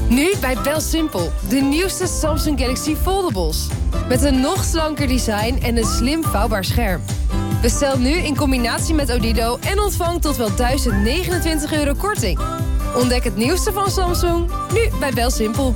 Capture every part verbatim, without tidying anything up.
Nu bij BelSimpel, de nieuwste Samsung Galaxy Foldables. Met een nog slanker design en een slim vouwbaar scherm. Bestel nu in combinatie met Odido en ontvang tot wel duizend negenentwintig euro korting. Ontdek het nieuwste van Samsung, nu bij BelSimpel.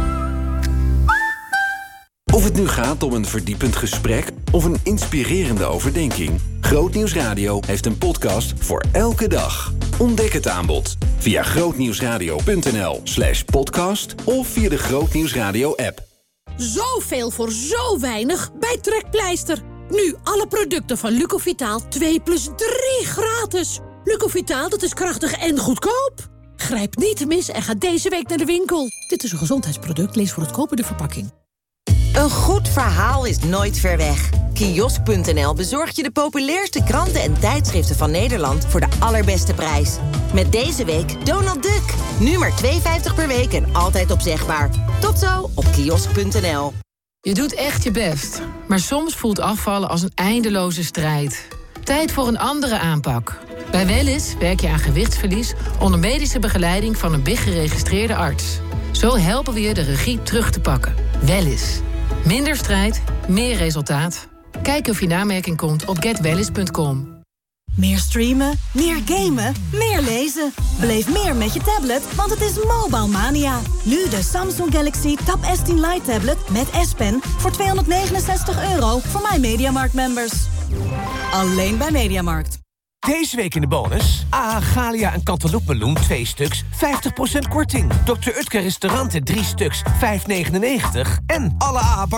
Of het nu gaat om een verdiepend gesprek of een inspirerende overdenking. Grootnieuws Radio heeft een podcast voor elke dag. Ontdek het aanbod via grootnieuwsradio.nl slash podcast of via de Grootnieuws Radio app. Zoveel voor zo weinig bij Trekpleister. Nu alle producten van Lucovitaal twee plus drie gratis. Lucovitaal, dat is krachtig en goedkoop. Grijp niet te mis en ga deze week naar de winkel. Dit is een gezondheidsproduct, lees voor het kopen de verpakking. Een goed verhaal is nooit ver weg. Kiosk punt n l bezorgt je de populairste kranten en tijdschriften van Nederland voor de allerbeste prijs. Met deze week Donald Duck. Nu maar twee vijftig per week en altijd opzegbaar. Tot zo op kiosk punt n l. Je doet echt je best, maar soms voelt afvallen als een eindeloze strijd. Tijd voor een andere aanpak. Bij Wellness werk je aan gewichtsverlies onder medische begeleiding van een B I G-geregistreerde arts. Zo helpen we je de regie terug te pakken. Wellness. Minder strijd, meer resultaat. Kijk of je in aanmerking komt op get wellness punt com. Meer streamen, meer gamen, meer lezen. Beleef meer met je tablet, want het is Mobile Mania. Nu de Samsung Galaxy Tab S tien Lite tablet met S Pen voor tweehonderdnegenenzestig euro voor mijn Mediamarkt-members. Alleen bij Mediamarkt. Deze week in de bonus. A H Galia en Cantaloupe-meloen, twee stuks, vijftig procent korting. dokter Utker restauranten, drie stuks, vijf negenennegentig. En alle A H